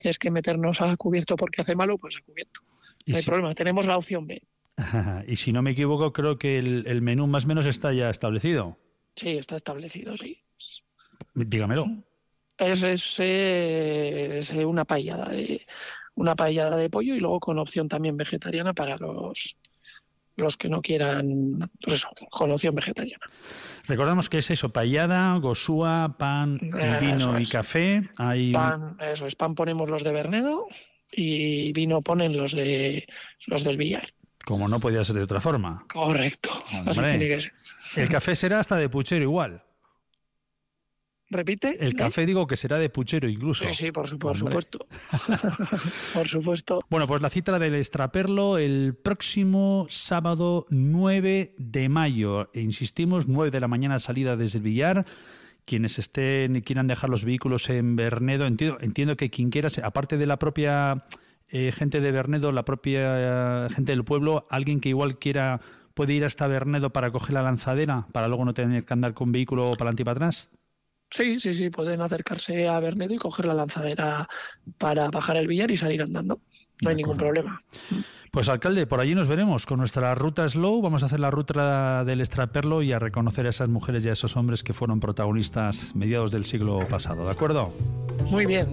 es que meternos a cubierto porque hace malo, pues a cubierto. No hay problema, tenemos la opción B. Y si no me equivoco, creo que el menú más o menos está ya establecido. Sí, está establecido, sí. Dígamelo. Es una paellada de pollo y luego con opción también vegetariana para los que no quieran, pues eso, con opción vegetariana. Recordamos que es eso, paellada, gosúa, pan y vino y café. Pan, eso es, pan ponemos los de Bernedo y vino ponen los del Villar. Como no podía ser de otra forma. Correcto, Hombre, así tiene que ser. El café será hasta de puchero igual. ¿Repite? El café digo que será de puchero incluso. Sí, por supuesto. Por supuesto. Bueno, pues la cita del Extraperlo el próximo sábado 9 de mayo. E insistimos, 9 de la mañana salida desde el Villar. Quienes quieran dejar los vehículos en Bernedo, entiendo que quien quiera, aparte de la propia gente de Bernedo, la propia gente del pueblo, alguien que igual quiera puede ir hasta Bernedo para coger la lanzadera, para luego no tener que andar con vehículo para adelante y para atrás. Sí, pueden acercarse a Bernedo y coger la lanzadera para bajar el Villar y salir andando. No hay ningún problema. Pues alcalde, por allí nos veremos con nuestra ruta Slow. Vamos a hacer la ruta del Extraperlo y a reconocer a esas mujeres y a esos hombres que fueron protagonistas mediados del siglo pasado, ¿de acuerdo? Muy bien.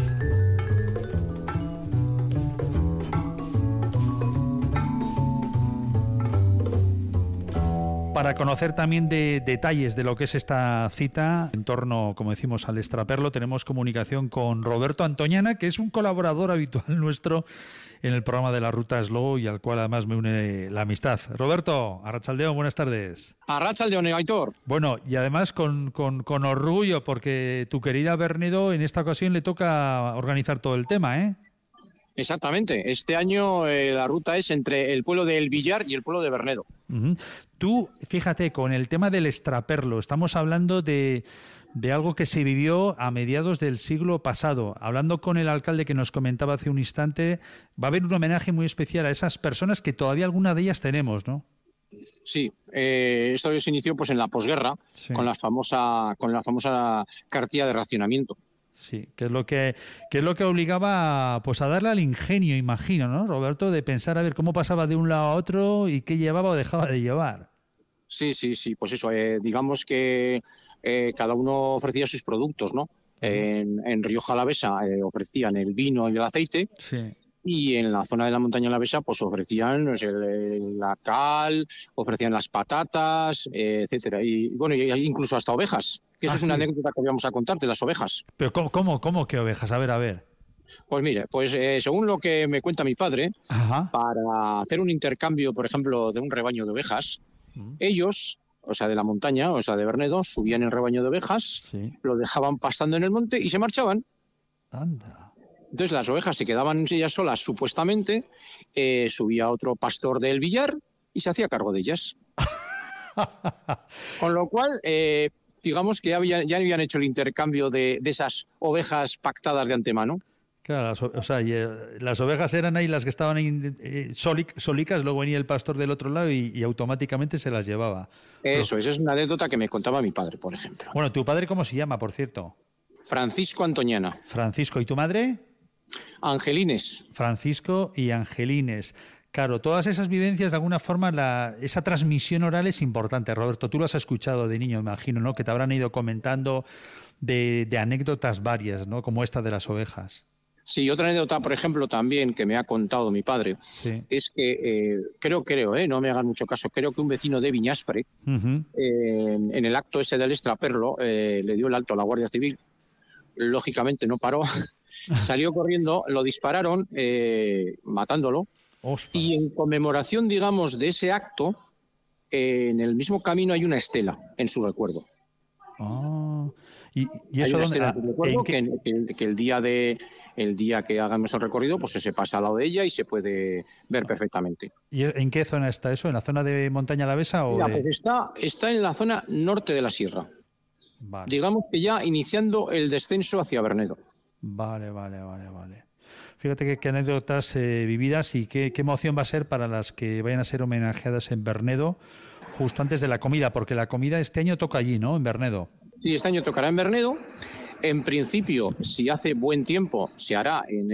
Para conocer también de detalles de lo que es esta cita en torno, como decimos, al Extraperlo, tenemos comunicación con Roberto Antoñana, que es un colaborador habitual nuestro en el programa de la Ruta Slow y al cual además me une la amistad. Roberto, arratsaldeon, buenas tardes. Arratsaldeon, Aitor. Bueno, y además con orgullo, porque tu querida Bernedo en esta ocasión le toca organizar todo el tema, ¿eh? Exactamente. Este año la ruta es entre el pueblo del Villar y el pueblo de Bernedo. Tú, fíjate, con el tema del Extraperlo, estamos hablando de algo que se vivió a mediados del siglo pasado. Hablando con el alcalde que nos comentaba hace un instante, va a haber un homenaje muy especial a esas personas que todavía alguna de ellas tenemos, ¿no? Sí, esto se inició pues en la posguerra, sí, con la famosa cartilla de racionamiento. Sí, que es lo que obligaba pues a darle al ingenio, imagino, ¿no, Roberto? De pensar a ver cómo pasaba de un lado a otro y qué llevaba o dejaba de llevar. Sí, pues eso, digamos que cada uno ofrecía sus productos, ¿no? En Rioja Alavesa ofrecían el vino y el aceite. Sí. Y en la zona de la montaña alavesa pues ofrecían la cal, ofrecían las patatas, etcétera. Y bueno, incluso hasta ovejas. Que eso es una anécdota que vamos a contarte, las ovejas. ¿Pero cómo que ovejas? A ver. Pues mire, según lo que me cuenta mi padre, para hacer un intercambio, por ejemplo, de un rebaño de ovejas, ellos, o sea, de la montaña, o sea, de Bernedo, subían el rebaño de ovejas, lo dejaban pastando en el monte y se marchaban. Anda. Entonces las ovejas se quedaban ellas solas, supuestamente, subía otro pastor del Villar y se hacía cargo de ellas. Con lo cual, digamos que ya habían hecho el intercambio de esas ovejas pactadas de antemano. Claro, las ovejas eran ahí las que estaban ahí solicas, luego venía el pastor del otro lado y automáticamente se las llevaba. Eso es una anécdota que me contaba mi padre, por ejemplo. Bueno, ¿tu padre cómo se llama, por cierto? Francisco Antoñana. Francisco, ¿y tu madre? Angelines. Francisco y Angelines. Claro, todas esas vivencias, de alguna forma, esa transmisión oral es importante. Roberto, tú lo has escuchado de niño, imagino, ¿no? Que te habrán ido comentando de anécdotas varias, ¿no? Como esta de las ovejas. Sí, otra anécdota, por ejemplo, también que me ha contado mi padre, es que creo, no me hagan mucho caso, creo que un vecino de Viñaspre, en el acto ese del Extraperlo, le dio el alto a la Guardia Civil. Lógicamente no paró, salió corriendo, lo dispararon, matándolo. Ospa. Y en conmemoración, digamos, de ese acto, en el mismo camino hay una estela en su recuerdo. ¿Y eso hay una estela en su recuerdo que el día que hagamos el recorrido, pues se pasa al lado de ella y se puede ver perfectamente. ¿Y en qué zona está eso? ¿En la zona de Montaña Alavesa? Mira, pues está en la zona norte de la sierra. Vale. Digamos que ya iniciando el descenso hacia Bernedo. Vale. Fíjate qué anécdotas vividas y qué emoción va a ser para las que vayan a ser homenajeadas en Bernedo justo antes de la comida, porque la comida este año toca allí, ¿no? En Bernedo. Sí, este año tocará en Bernedo. En principio, si hace buen tiempo, se hará en